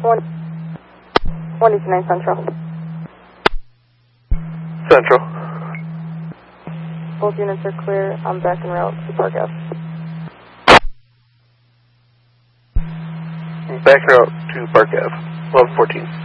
189 Central. Central. Both units are clear. I'm back en route to Park Ave. Back route to Park Ave, 1114.